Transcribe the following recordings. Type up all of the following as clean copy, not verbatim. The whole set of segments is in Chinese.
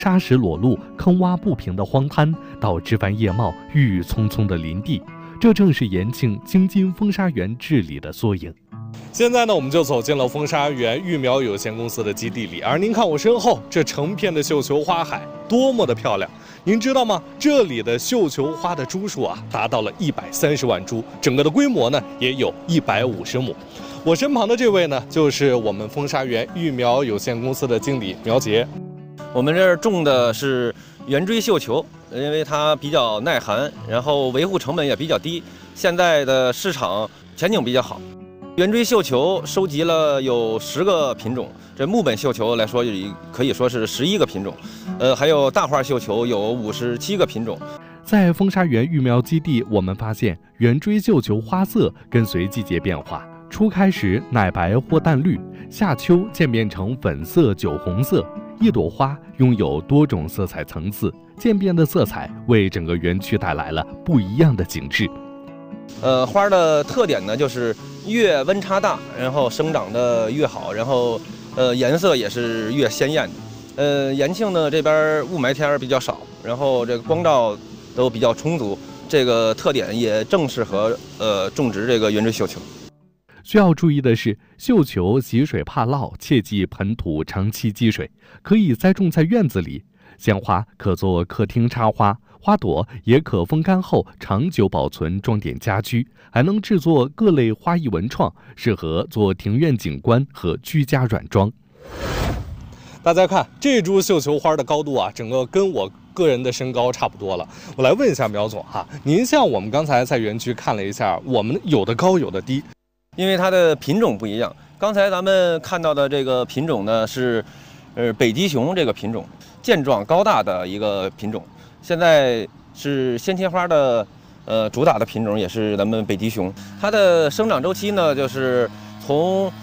沙石裸露、坑洼不平的荒滩，到枝繁叶茂、郁郁葱葱的林地，这正是延庆京津风沙园治理的缩影。现在呢，我们就走进了风沙园育苗有限公司的基地里，而您看我身后这成片的绣球花海，多么的漂亮！您知道吗？这里的绣球花的株数达到了130万株，整个的规模呢也有150亩。我身旁的这位呢，就是我们风沙园育苗有限公司的经理苗杰。 我们这儿种的是圆锥绣球，因为它比较耐寒，然后维护成本也比较低，现在的市场前景比较好。圆锥绣球收集了有10个品种，这木本绣球来说可以说是11个品种，还有大花绣球有57个品种。 在风沙园育苗基地，我们发现圆锥绣球花色跟随季节变化，初开时奶白或淡绿，夏秋渐变成粉色、酒红色。一朵花拥有多种色彩层次，渐变的色彩为整个园区带来了不一样的景致。 花的特点呢，就是越温差大，然后生长的越好，然后颜色也是越鲜艳的。延庆呢这边雾霾天比较少，然后这个光照都比较充足，这个特点也正适合种植这个圆锥绣球。 需要注意的是，绣球喜水怕涝，切忌盆土长期积水，可以栽种在院子里。鲜花可做客厅插花，花朵也可风干后长久保存，装点家居，还能制作各类花艺文创，适合做庭院景观和居家软装。大家看这株绣球花的高度整个跟我个人的身高差不多了。我来问一下苗总您像我们刚才在园区看了一下，我们有的高有的低， 因为它的品种不一样。刚才咱们看到的这个品种呢是北极熊这个品种，健壮高大的一个品种。现在是鲜切花的主打的品种，也是咱们北极熊。它的生长周期呢，就是从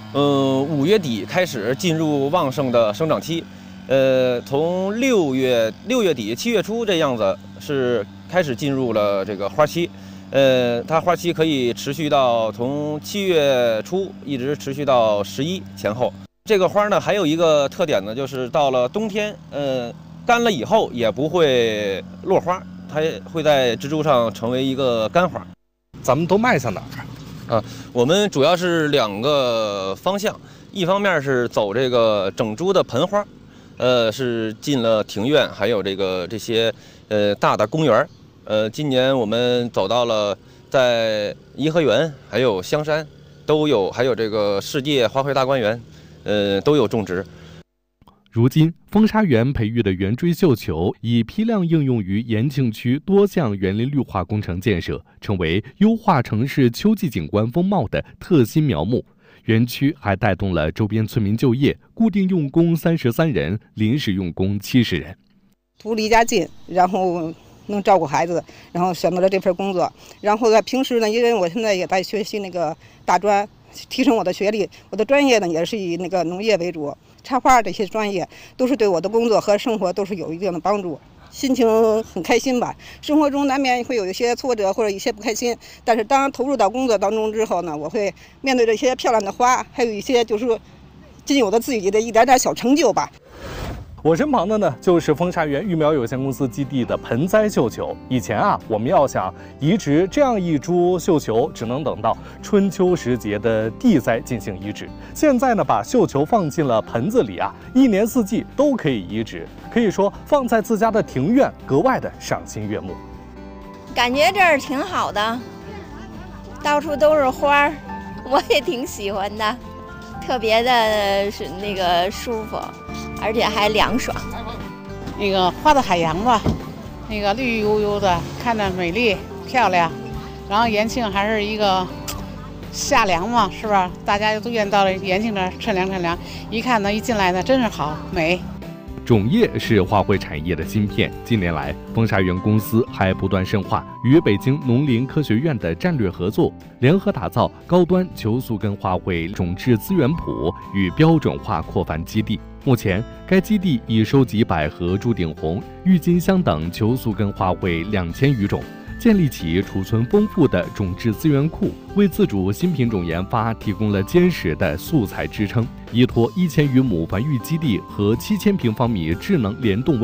5月底开始进入旺盛的生长期，从6月底7月初这样子是开始进入了这个花期。它花期可以持续到从7月初一直持续到11前后。这个花呢还有一个特点呢，就是到了冬天，干了以后也不会落花，它会在植株上成为一个干花。 咱们都迈向哪儿？ 我们主要是2个方向，一方面是走这个整株的盆花，是进了庭院，还有这些大的公园。今年我们走到了在颐和园还有香山都有，还有这个世界花卉大观园，都有种植。 如今，风沙园培育的圆锥绣球已批量应用于延庆区多项园林绿化工程建设，成为优化城市秋季景观风貌的特新苗木。园区还带动了周边村民就业，固定用工33人，临时用工70人。 图离家近，然后能照顾孩子，然后选择了这份工作。然后在平时呢，因为我现在也在学习那个大专，提升我的学历。我的专业呢也是以那个农业为主，插花这些专业都是对我的工作和生活都是有一定的帮助。心情很开心吧，生活中难免会有一些挫折或者一些不开心，但是当投入到工作当中之后呢，我会面对这些漂亮的花，还有一些就是仅有的自己的一点点小成就吧。 我身旁的呢，就是风沙园育苗有限公司基地的盆栽绣球。以前我们要想移植这样一株绣球，只能等到春秋时节的地栽进行移植。现在呢，把绣球放进了盆子里一年四季都可以移植，可以说放在自家的庭院格外的赏心悦目。 感觉这儿挺好的，到处都是花，我也挺喜欢的，特别的是那个舒服。而且还凉爽。 那个花的海洋吧，那个绿油油的，看着美丽漂亮。然后延庆还是一个夏凉嘛，是吧？大家都愿意到了延庆这儿乘凉乘凉。一看呢，一进来呢，真是好美。 种业是花卉产业的芯片。近年来，风沙园公司还不断深化与北京农林科学院的战略合作，联合打造高端球宿根花卉种质资源谱与标准化扩繁基地。目前，该基地已收集百合、朱顶红、郁金香等球宿根花卉2000余种，建立起储存丰富的种质资源库，为自主新品种研发提供了坚实的素材支撑。依托1000余亩繁育基地和7000平方米智能联动